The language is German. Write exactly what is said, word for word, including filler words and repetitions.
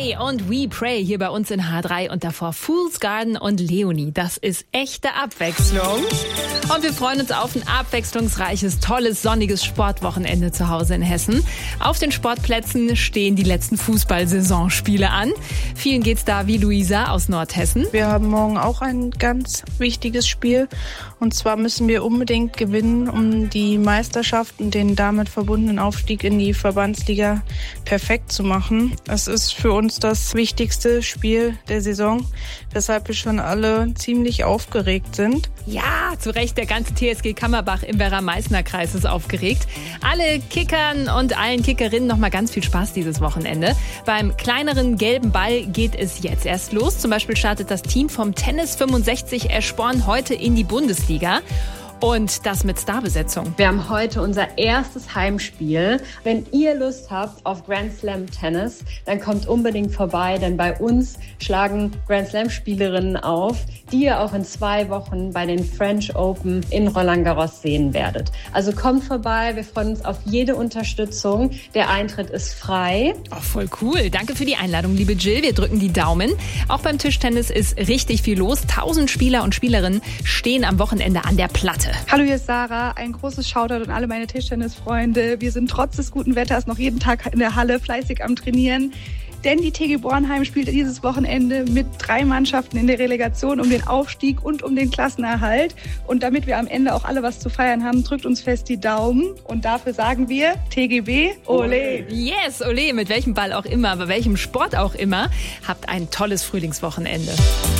Day und We Pray hier bei uns in H drei und davor Fool's Garden und Leonie. Das ist echte Abwechslung. Und wir freuen uns auf ein abwechslungsreiches, tolles, sonniges Sportwochenende zu Hause in Hessen. Auf den Sportplätzen stehen die letzten Fußball-Saisonspiele an. Vielen geht's da wie Luisa aus Nordhessen. Wir haben morgen auch ein ganz wichtiges Spiel. Und zwar müssen wir unbedingt gewinnen, um die Meisterschaft und den damit verbundenen Aufstieg in die Verbandsliga perfekt zu machen. Es ist für uns das wichtigste Spiel der Saison, weshalb wir schon alle ziemlich aufgeregt sind. Ja, zu Recht, der ganze T S G Kammerbach im Werra-Meißner-Kreis ist aufgeregt. Alle Kickern und allen Kickerinnen nochmal ganz viel Spaß dieses Wochenende. Beim kleineren gelben Ball geht es jetzt erst los. Zum Beispiel startet das Team vom Tennis fünfundsechzig Eschborn heute in die Bundesliga. Und das mit Starbesetzung. Wir haben heute unser erstes Heimspiel. Wenn ihr Lust habt auf Grand Slam Tennis, dann kommt unbedingt vorbei, denn bei uns schlagen Grand Slam Spielerinnen auf, die ihr auch in zwei Wochen bei den French Open in Roland Garros sehen werdet. Also kommt vorbei, wir freuen uns auf jede Unterstützung. Der Eintritt ist frei. Oh, voll cool. Danke für die Einladung, liebe Jill. Wir drücken die Daumen. Auch beim Tischtennis ist richtig viel los. Tausend Spieler und Spielerinnen stehen am Wochenende an der Platte. Hallo, hier ist Sarah. Ein großes Shoutout an alle meine Tischtennisfreunde. Wir sind trotz des guten Wetters noch jeden Tag in der Halle fleißig am Trainieren. Denn die T G Bornheim spielt dieses Wochenende mit drei Mannschaften in der Relegation um den Aufstieg und um den Klassenerhalt. Und damit wir am Ende auch alle was zu feiern haben, drückt uns fest die Daumen. Und dafür sagen wir T G B, ole! Yes, ole, mit welchem Ball auch immer, bei welchem Sport auch immer. Habt ein tolles Frühlingswochenende.